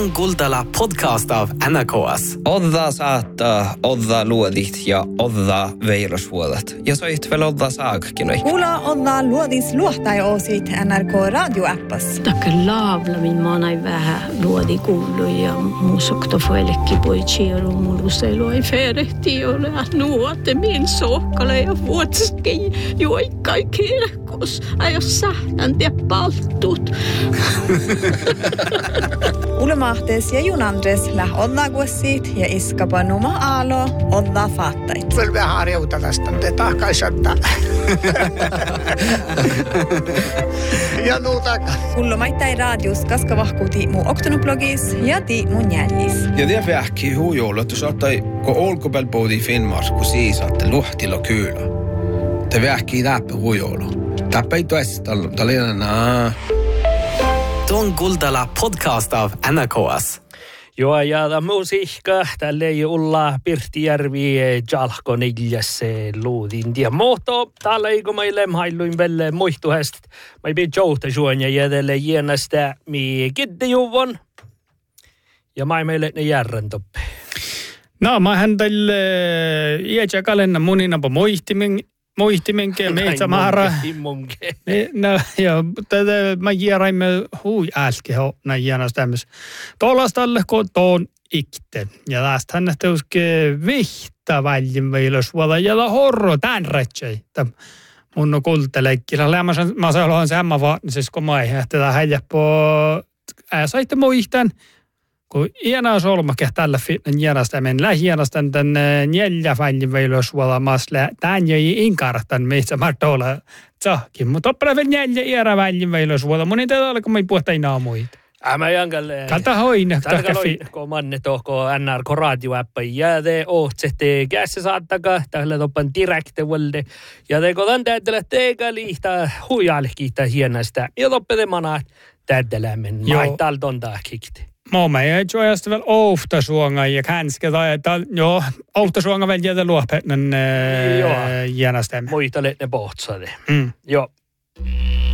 Tuon Kuultala podcast av NRKS. Odda saattaa, odda luodit ja odda veilosvuodet. Ja soit veel odda saakkinoi. Kuula odda luodis luohtaja-oosit NRK radioäppas. Takke laavlamin maanai vähän luodi kuulu ja muusokto fuelekki poitsiiru muluseilu ei ferehti ole. Nuote min sohkale ja vuotski juoikkai kirkos. Ajos sähtän tie paltut. Ulmahtes ja junandres läh oddaguessit ja iskapa numa aalo odda faattait. Veel vähän harjouta tästä, mutta tahkaisottaa. Ja nuutaka. Ullomaittai radius kaskavahkuuti mu oktonublogis ja ti mun jällis. Ja det vähki hujoulu, että saattai, kun olkopääl poodi Finnmars, kun siisatte luhtilo kyylä. Te vähki läppä hujoulu. Täppä ei tuessa talina. Tuon Kuultala podcast av NRKS. Joo, ja musiikka. Tälle ei olla Pirttijärvi jalko neljässä luudin. Ja muoto, täällä ei kun meille hailuin vielä muistuhest. Mä ei pidä jouta suonja jädelle jäänästä mi kiddejuvon. Ja mä ei meille ne järren toppe. No, mä hän tälle iätsä kalenna muninapa muihtimenke ja meitä mahra. No, joo, tätä mä järjaimme hui älkeho näin jäänästämys. Tuollastalle kotoon ikten. Ja tästä hän nähtäuske vihta väljin veilosvuoda ja horro tän rätsei. Mun on kultalekkillä. Mä saadaan semmoinen vaatnisessa, kun mä ei tätä häijäppo saitte muihtan. Kun iänä solmake tällä järjestämään lähijärjestän tän neljä väljin veilosvuoda masle. Tän jäi inkartan meistä martoilla tsahkin. Mutta oppaa vielä neljä iänä väljin veilosvuoda. Mun ei tätä ole, kun mä ei puhuta enää muita. Mä jankalle. Kalta hoina. Kun manne tohko NRK radioäppä ja te ootsette kässä saattaka. Tällä toppan direktevalde. Ja te kodan täytellä teika liihtä huijalkiita hienästä. Ja toppete manaa täyttelämmen. Mä ei tältä on tahkikti. Mä ei joajasta vielä oftasuonga ja känske tai joo, oftasuonga vielä jätä luohpennen jäänästämme. Muita ne pohtsade. Joo.